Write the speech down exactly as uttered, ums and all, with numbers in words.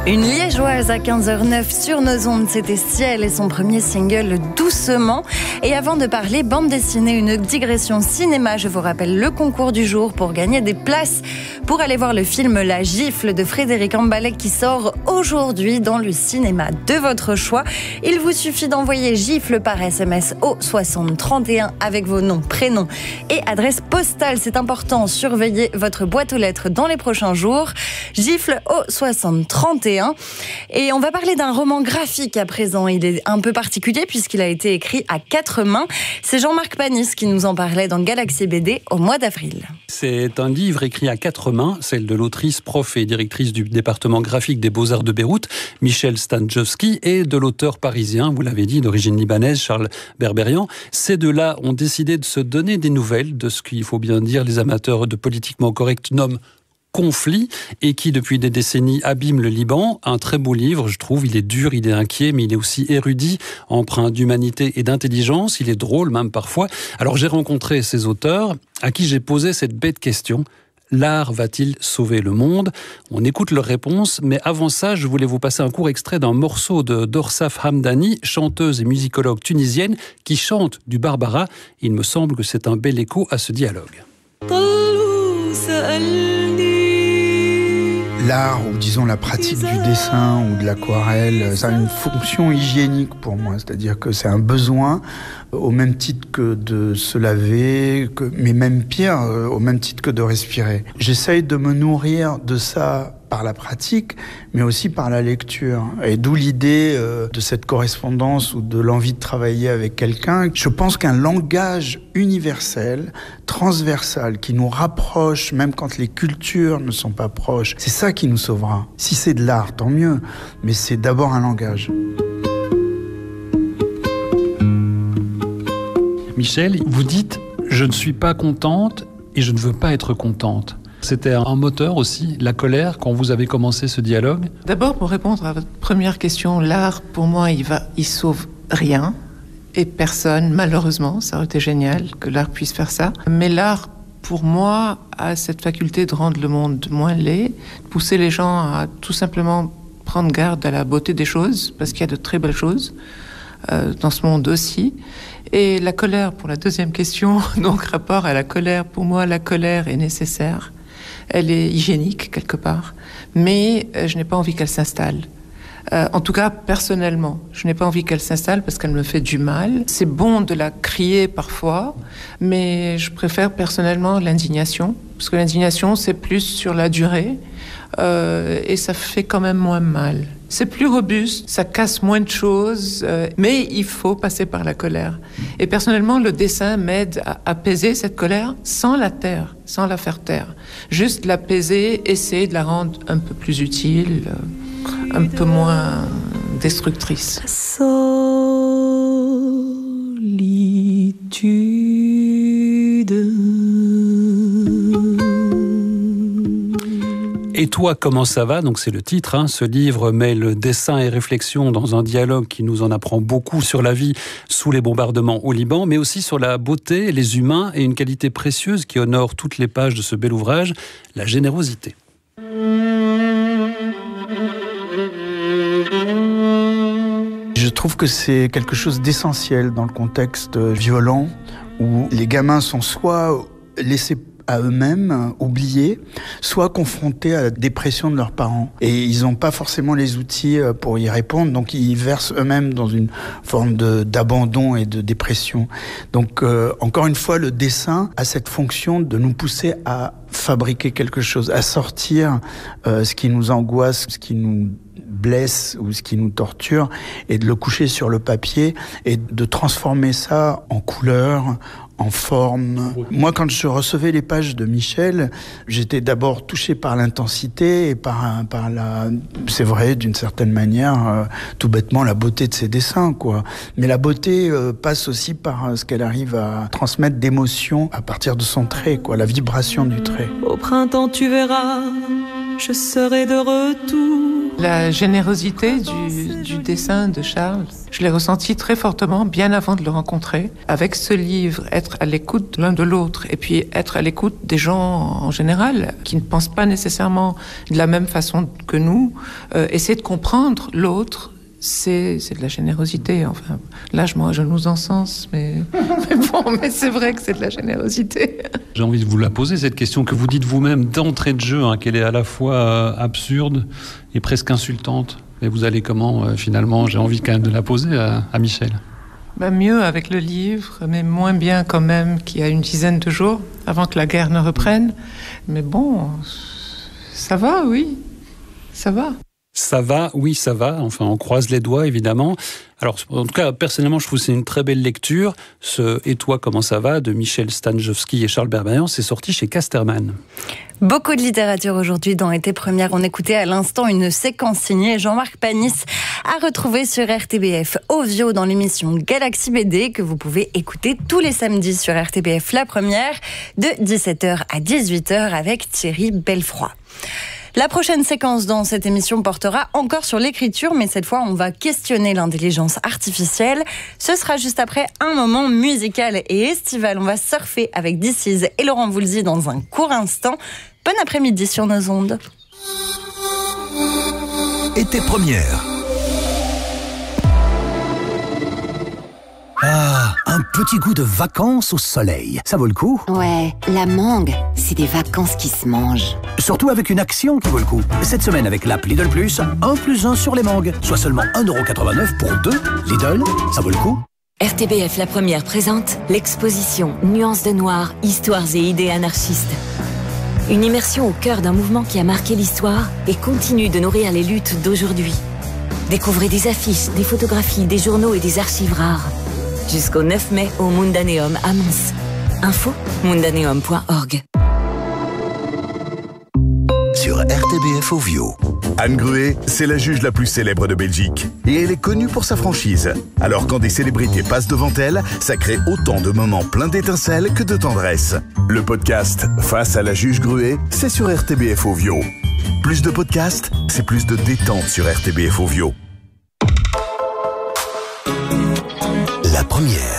Une liégeoise à quinze heures neuf sur nos ondes, c'était Ciel et son premier single Doucement. Et avant de parler bande dessinée, une digression cinéma, je vous rappelle le concours du jour pour gagner des places pour aller voir le film La Gifle de Frédéric Ambalek qui sort aujourd'hui dans le cinéma de votre choix. Il vous suffit d'envoyer Gifle par S M S au soixante trente et un avec vos noms, prénoms et adresse postale. C'est important, surveillez votre boîte aux lettres dans les prochains jours. Gifle au soixante trente et un. Et on va parler d'un roman graphique à présent. Il est un peu particulier puisqu'il a été écrit à quatre mains. C'est Jean-Marc Panis qui nous en parlait dans Galaxy B D au mois d'avril. C'est un livre écrit à quatre mains, celle de l'autrice, prof et directrice du département graphique des Beaux-Arts de Beyrouth, Michel Stanjowski, et de l'auteur parisien, vous l'avez dit, d'origine libanaise, Charles Berberian. Ces deux-là ont décidé de se donner des nouvelles de ce qu'il faut bien dire les amateurs de politiquement correct nomment conflit et qui, depuis des décennies, abîme le Liban. Un très beau livre, je trouve. Il est dur, il est inquiet, mais il est aussi érudit, empreint d'humanité et d'intelligence. Il est drôle, même parfois. Alors, j'ai rencontré ces auteurs à qui j'ai posé cette bête question. L'art va-t-il sauver le monde ? On écoute leurs réponses, mais avant ça, je voulais vous passer un court extrait d'un morceau de Dorsaf Hamdani, chanteuse et musicologue tunisienne, qui chante du Barbara. Il me semble que c'est un bel écho à ce dialogue. L'art, ou disons la pratique du dessin ou de l'aquarelle, ça a une fonction hygiénique pour moi, c'est-à-dire que c'est un besoin au même titre que de se laver, que, mais même pire, au même titre que de respirer. J'essaye de me nourrir de ça par la pratique, mais aussi par la lecture. Et d'où l'idée euh, de cette correspondance ou de l'envie de travailler avec quelqu'un. Je pense qu'un langage universel, transversal, qui nous rapproche, même quand les cultures ne sont pas proches, c'est ça qui nous sauvera. Si c'est de l'art, tant mieux, mais c'est d'abord un langage. Michel, vous dites « Je ne suis pas contente et je ne veux pas être contente ». C'était un moteur aussi, la colère, quand vous avez commencé ce dialogue ? D'abord, pour répondre à votre première question, l'art, pour moi, il va, il sauve rien et personne, malheureusement. Ça aurait été génial que l'art puisse faire ça. Mais l'art, pour moi, a cette faculté de rendre le monde moins laid, de pousser les gens à tout simplement prendre garde à la beauté des choses, parce qu'il y a de très belles choses euh, dans ce monde aussi. Et la colère, pour la deuxième question, donc rapport à la colère, pour moi, la colère est nécessaire. Elle est hygiénique, quelque part, mais euh, je n'ai pas envie qu'elle s'installe. Euh, en tout cas, personnellement, je n'ai pas envie qu'elle s'installe parce qu'elle me fait du mal. C'est bon de la crier parfois, mais je préfère personnellement l'indignation, parce que l'indignation, c'est plus sur la durée, euh, et ça fait quand même moins mal. C'est plus robuste, ça casse moins de choses, euh, mais il faut passer par la colère. Et personnellement, le dessin m'aide à apaiser cette colère sans la taire, sans la faire taire. Juste l'apaiser, essayer de la rendre un peu plus utile, euh, un peu moins destructrice. Solitude. Et toi, comment ça va ? Donc c'est le titre. Hein. Ce livre mêle dessin et réflexion dans un dialogue qui nous en apprend beaucoup sur la vie sous les bombardements au Liban, mais aussi sur la beauté, les humains et une qualité précieuse qui honore toutes les pages de ce bel ouvrage, la générosité. Je trouve que c'est quelque chose d'essentiel dans le contexte violent où les gamins sont soit laissés à eux-mêmes, oubliés, soit confrontés à la dépression de leurs parents. Et ils n'ont pas forcément les outils pour y répondre, donc ils versent eux-mêmes dans une forme de, d'abandon et de dépression. Donc, euh, encore une fois, le dessin a cette fonction de nous pousser à fabriquer quelque chose, à sortir euh, ce qui nous angoisse, ce qui nous blesse ou ce qui nous torture, et de le coucher sur le papier et de transformer ça en couleur, en forme. Moi, quand je recevais les pages de Michel, j'étais d'abord touché par l'intensité et par, par la, c'est vrai, d'une certaine manière, euh, tout bêtement, la beauté de ses dessins, quoi. Mais la beauté euh, passe aussi par euh, ce qu'elle arrive à transmettre d'émotions à partir de son trait, quoi, la vibration du trait. Au printemps, tu verras, je serai de retour La générosité du, du dessin de Charles, je l'ai ressenti très fortement bien avant de le rencontrer. Avec ce livre, être à l'écoute l'un de l'autre et puis être à l'écoute des gens en général qui ne pensent pas nécessairement de la même façon que nous, euh, essayer de comprendre l'autre. C'est, c'est de la générosité, enfin. Là, je, moi, je nous encense, mais, mais bon, mais c'est vrai que c'est de la générosité. J'ai envie de vous la poser, cette question que vous dites vous-même d'entrée de jeu, hein, qu'elle est à la fois euh, absurde et presque insultante. Et vous allez comment, euh, finalement? J'ai envie quand même de la poser à, à Michel. Bah, mieux avec le livre, mais moins bien quand même qu'il y a une dizaine de jours, avant que la guerre ne reprenne. Mais bon, ça va, oui, ça va. Ça va, oui, ça va. Enfin, on croise les doigts, évidemment. Alors, en tout cas, personnellement, je trouve que c'est une très belle lecture. Ce « Et toi, comment ça va ?» de Michel Stanjowski et Charles Berberian, c'est sorti chez Casterman. Beaucoup de littérature aujourd'hui dans Été Première. On écoutait à l'instant une séquence signée Jean-Marc Panis à retrouver sur R T B F Ovio dans l'émission Galaxy B D que vous pouvez écouter tous les samedis sur R T B F La Première de dix-sept heures à dix-huit heures avec Thierry Belfroy. La prochaine séquence dans cette émission portera encore sur l'écriture, mais cette fois, on va questionner l'intelligence artificielle. Ce sera juste après un moment musical et estival. On va surfer avec This Is et Laurent Voulzy dans un court instant. Bon après-midi sur nos ondes. Été Première. Ah, un petit goût de vacances au soleil. Ça vaut le coup? Ouais, la mangue, c'est des vacances qui se mangent. Surtout avec une action qui vaut le coup. Cette semaine avec l'app Lidl Plus, un plus un sur les mangues. Soit seulement un euro quatre-vingt-neuf pour deux. Lidl, ça vaut le coup? R T B F La Première présente l'exposition Nuances de Noir, Histoires et idées anarchistes. Une immersion au cœur d'un mouvement qui a marqué l'histoire et continue de nourrir les luttes d'aujourd'hui. Découvrez des affiches, des photographies, des journaux et des archives rares. Jusqu'au neuf mai au Mundaneum à Mons. Info mundaneum point org. Sur R T B F Ovio. Anne Gruet, c'est la juge la plus célèbre de Belgique. Et elle est connue pour sa franchise. Alors quand des célébrités passent devant elle, ça crée autant de moments pleins d'étincelles que de tendresse. Le podcast Face à la juge Gruet, c'est sur R T B F Ovio. Plus de podcasts, c'est plus de détente sur R T B F Ovio. La Première.